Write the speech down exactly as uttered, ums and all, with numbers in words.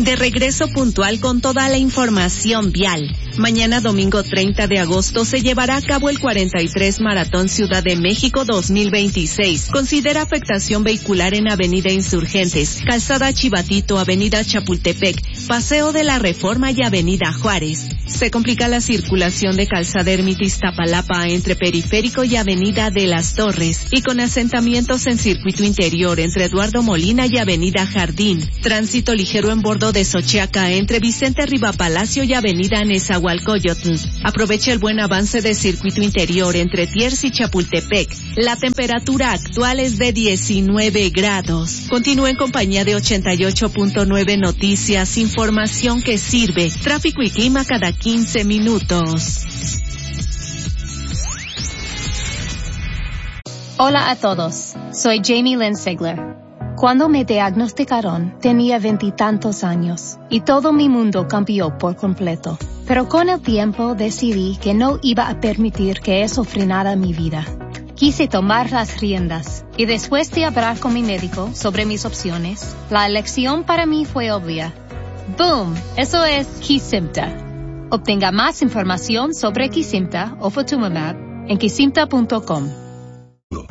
De regreso puntual con toda la información vial. Mañana domingo treinta de agosto se llevará a cabo el cuarenta y tres Maratón Ciudad de México dos mil veintiséis. Considera afectación vehicular en Avenida Insurgentes, Calzada Chivatito, Avenida Chapultepec, Paseo de la Reforma y Avenida Juárez. Se complica la circulación de Calzada Ermita Iztapalapa entre Periférico y Avenida de las Torres y con asentamientos en circuito interior entre Eduardo Molina y Avenida Jardín. Tránsito ligero en bordo de Xochiaca entre Vicente Rivapalacio y Avenida Nezahualcóyotl. Aprovecha el buen avance de circuito interior entre Tiers y Chapultepec. La temperatura actual es de diecinueve grados. Continúa en compañía de ochenta y ocho punto nueve Noticias, información que sirve. Tráfico y clima cada quince minutos. Hola a todos, soy Jamie Lynn Sigler. Cuando me diagnosticaron, tenía veintitantos años y todo mi mundo cambió por completo. Pero con el tiempo decidí que no iba a permitir que eso frenara mi vida. Quise tomar las riendas y después de hablar con mi médico sobre mis opciones, la elección para mí fue obvia. ¡Boom! Eso es Kesimpta. Obtenga más información sobre Kesimpta o Ofatumumab en kesimpta punto com.